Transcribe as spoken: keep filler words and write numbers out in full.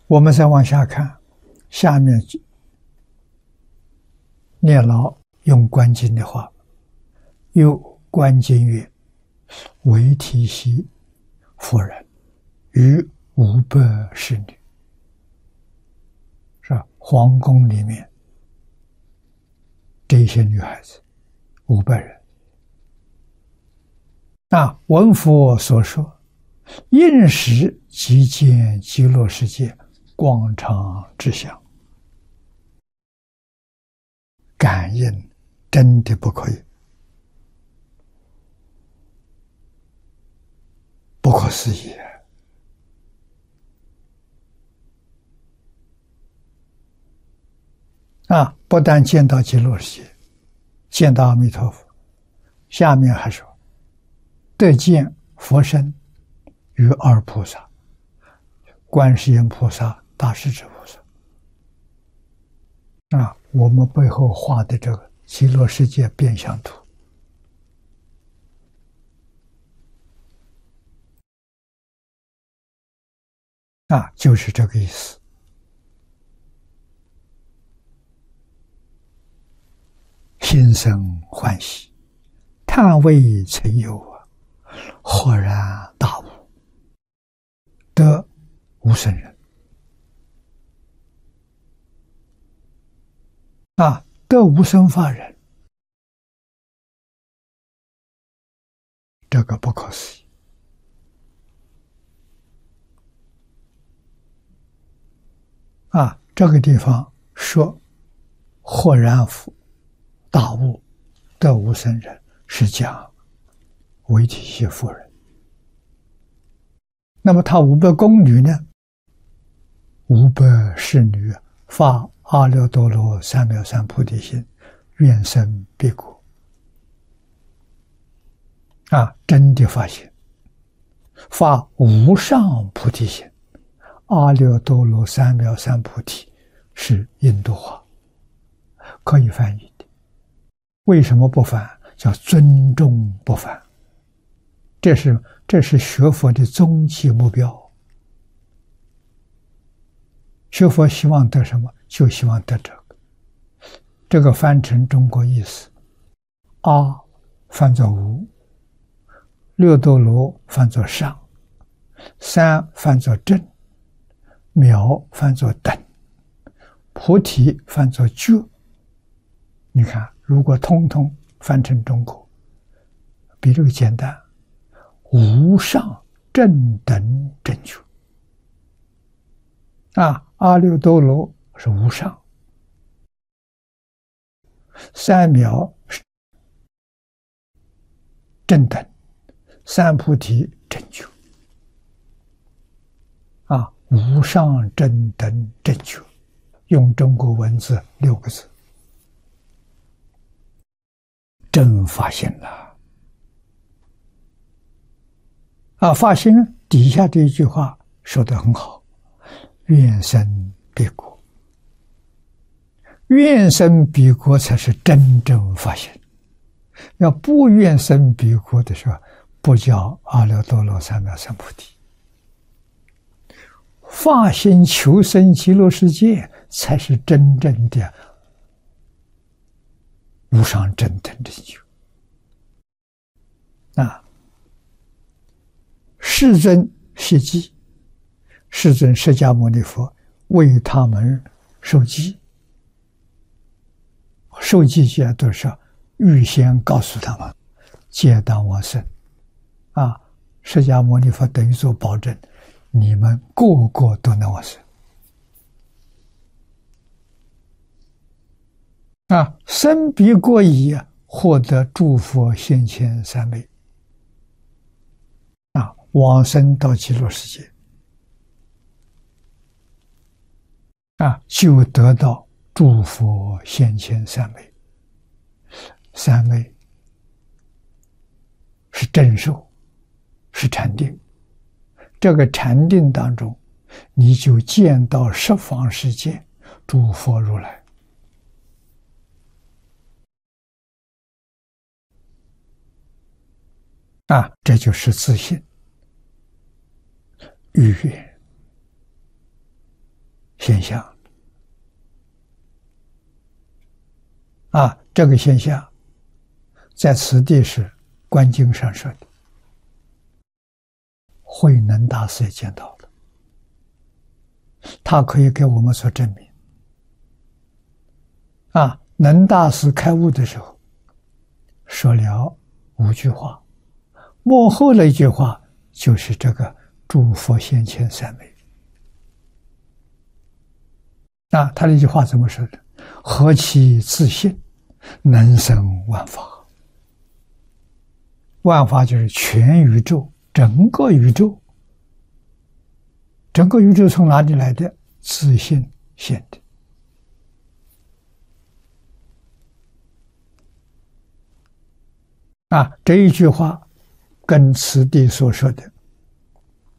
我们再往下看，下面念老用观经的话，又观经曰：为体系妇人与五百侍女，是吧？皇宫里面这些女孩子五百人。啊，闻佛所说，应时即见极乐世界光常之相，感应真的不可以，不可思议啊！不但见到极乐世界，见到阿弥陀佛，下面还说得见佛身与二菩萨，观世音菩萨、大势至菩萨。啊，我们背后画的这个极乐世界变相图，啊，就是这个意思。心生欢喜，叹谓曾有啊，豁然大悟，得无生人。啊，得无生法人，这个不可思议。啊，这个地方说豁然大悟，得无生人，是讲为体系妇人。那么他五百宫女呢？五百侍女发阿耨多罗三藐三菩提心，愿生彼国。啊，真的发现发无上菩提心，阿耨多罗三藐三菩提是印度话，可以翻译的。为什么不翻？叫尊重不翻。这是这是学佛的终极目标。学佛希望得什么？就希望得这个。这个翻成中国意思，阿翻作无，六多罗翻作上，三翻作正，渺翻作等，菩提翻作觉。你看，如果通通翻成中国，比这个简单。无上正等正觉。啊，阿耨多罗是无上，三藐是正等，三菩提正觉。啊，无上正等正觉，用中国文字六个字，真发现了。啊，发现底下这一句话说得很好，愿生彼国。愿生彼国才是真正发现。要不愿生彼国的时候，不叫阿耨多罗三藐三菩提。发心求生极乐世界，才是真正的无上正等正觉。啊，世尊悉记，世尊释迦牟尼佛为他们受记，受记记都是预先告诉他们，皆当往生。啊，释迦牟尼佛等于做保证，你们个个都能往生。啊，生彼国已，获得诸佛现前三昧。啊，往生到极乐世界，啊，就得到诸佛现前三昧。三昧是正受，是禅定。这个禅定当中，你就见到十方世界诸佛如来。啊，这就是自信、愉悦。 现象啊，这个现象在此地是观经上说的，慧能大师也见到了，他可以给我们所证明。啊，能大师开悟的时候说了五句话，幕后的一句话就是这个诸佛现前三昧。啊，他那句话怎么说的？何其自信，能生万法。万法就是全宇宙，整个宇宙。整个宇宙从哪里来的？自信现的。啊，这一句话跟此地所说的